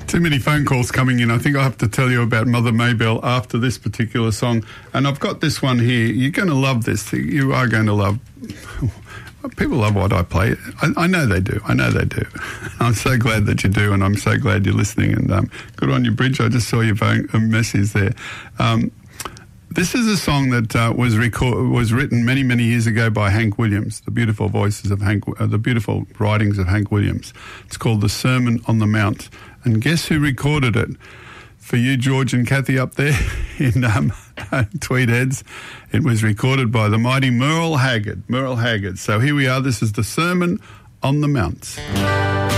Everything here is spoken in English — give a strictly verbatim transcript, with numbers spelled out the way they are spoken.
Too many phone calls coming in. I think I'll have to tell you about Mother Maybelle after this particular song. And I've got this one here. You're going to love this. You are going to love... People love what I play. I, I know they do. I know they do. I'm so glad that you do, and I'm so glad you're listening. And um, good on you, Bridge. I just saw your phone uh, message there. Um, this is a song that uh, was record, was written many, many years ago by Hank Williams. The beautiful voices of Hank, uh, the beautiful writings of Hank Williams. It's called "The Sermon on the Mount." And guess who recorded it? For you, George and Kathy up there in um, Tweed Heads, it was recorded by the mighty Merle Haggard. Merle Haggard. So here we are. This is the Sermon on the Mount.